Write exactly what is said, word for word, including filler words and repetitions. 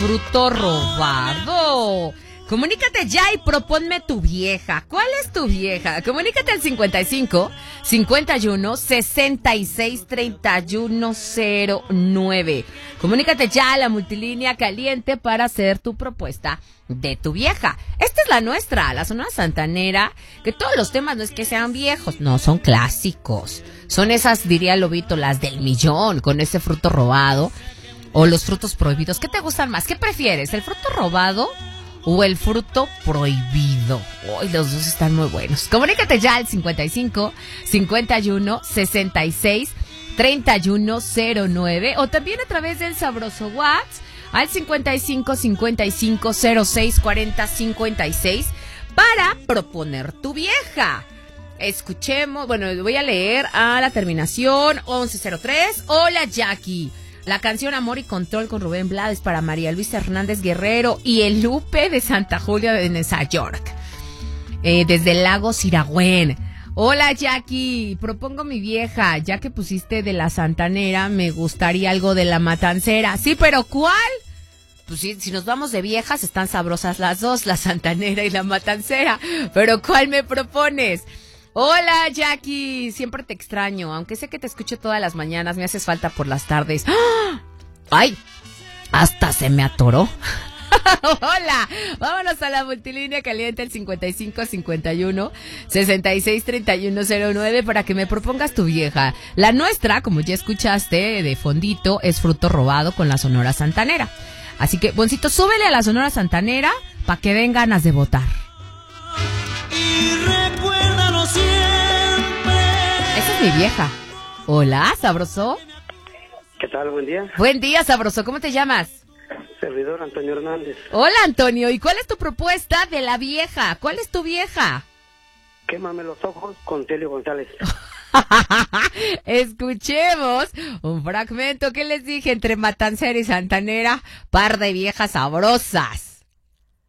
fruto robado. Comunícate ya y proponme tu vieja. ¿Cuál es tu vieja? Comunícate al cincuenta y cinco, cincuenta y uno, sesenta y seis, treinta y uno cero nueve. Comunícate ya a la multilínea caliente para hacer tu propuesta de tu vieja. Esta es la nuestra, la Sonora Santanera, que todos los temas no es que sean viejos, no, son clásicos. Son esas, diría Lobito, las del millón, con ese fruto robado o los frutos prohibidos. ¿Qué te gustan más? ¿Qué prefieres? ¿El fruto robado o el fruto prohibido? Hoy oh, los dos están muy buenos. Comunícate ya al cincuenta y cinco, cincuenta y uno, sesenta y seis, treinta y uno cero nueve o también a través del sabroso WhatsApp al cincuenta y cinco, cincuenta y cinco, cero seis, cuarenta, cincuenta y seis para proponer tu vieja. Escuchemos, bueno, voy a leer a la terminación once cero tres. Hola, Jackie. La canción Amor y Control con Rubén Blades para María Luisa Hernández Guerrero y el Lupe de Santa Julia de Nueva York. Eh, desde el lago Siragüen. Hola, Jackie. Propongo mi vieja. Ya que pusiste de la Santanera, me gustaría algo de la Matancera. Sí, pero ¿cuál? Pues sí, si nos vamos de viejas, están sabrosas las dos, la Santanera y la Matancera. Pero ¿cuál me propones? Hola, Jackie, siempre te extraño, aunque sé que te escucho todas las mañanas, me haces falta por las tardes. ¡Ah! ¡Ay! Hasta se me atoró. Hola, vámonos a la multilínea caliente, el cincuenta y cinco, cincuenta y uno, sesenta y seis, treinta y uno cero nueve para que me propongas tu vieja. La nuestra, como ya escuchaste de fondito, es fruto robado con la Sonora Santanera. Así que, Boncito, súbele a la Sonora Santanera para que den ganas de votar. Y recuérdalo siempre. Esa es mi vieja. Hola, sabroso. ¿Qué tal? Buen día. Buen día, sabroso. ¿Cómo te llamas? Servidor Antonio Hernández. Hola, Antonio. ¿Y cuál es tu propuesta de la vieja? ¿Cuál es tu vieja? Quémame los ojos con Telio González. Escuchemos un fragmento que les dije entre Matancera y Santanera. Par de viejas sabrosas.